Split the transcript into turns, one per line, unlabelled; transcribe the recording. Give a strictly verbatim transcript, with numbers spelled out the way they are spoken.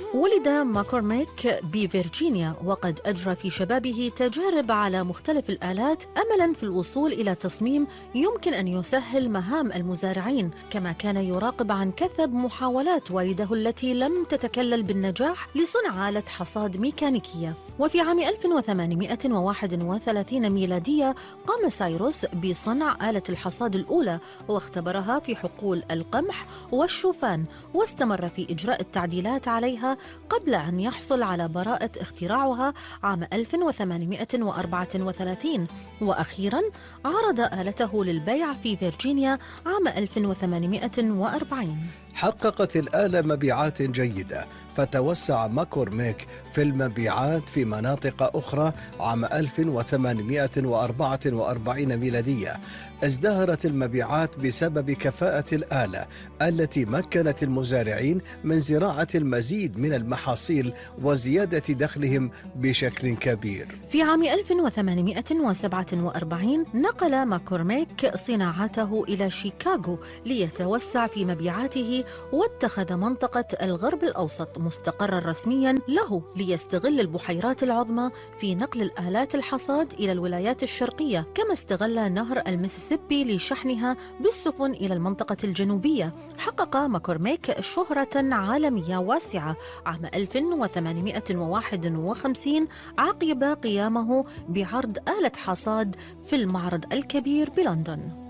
ولد ماكورميك بفرجينيا، وقد أجرى في شبابه تجارب على مختلف الآلات أملاً في الوصول إلى تصميم يمكن أن يسهل مهام المزارعين، كما كان يراقب عن كثب محاولات والده التي لم تتكلل بالنجاح لصنع آلة حصاد ميكانيكية. وفي عام ألف وثمانمائة وواحد وثلاثين ميلادية قام سايروس بصنع آلة الحصاد الأولى، واختبرها في حقول القمح والشوفان، واستمر في إجراء التعديلات عليها قبل أن يحصل على براءة اختراعها عام ألف وثمانمائة وأربعة وثلاثين، وأخيراً عرض آلته للبيع في فرجينيا عام ألف وثمانمائة وأربعين.
حققت الآلة مبيعات جيدة، فتوسع ماكورميك في المبيعات في مناطق أخرى. عام ألف وثمانمائة وأربعة وأربعين ميلادية ازدهرت المبيعات بسبب كفاءة الآلة التي مكنت المزارعين من زراعة المزيد من المحاصيل وزيادة دخلهم بشكل كبير.
في عام ألف وثمانمائة وسبعة وأربعين نقل ماكورميك صناعته إلى شيكاغو ليتوسع في مبيعاته، واتخذ منطقة الغرب الأوسط مستقرا رسميا له ليستغل البحيرات العظمى في نقل الآلات الحصاد إلى الولايات الشرقية، كما استغل نهر المسيسيبي لشحنها بالسفن إلى المنطقة الجنوبية. حقق ماكورميك شهرة عالمية واسعة عام ألف وثمانمائة وواحد وخمسين عقب قيامه بعرض آلة حصاد في المعرض الكبير بلندن.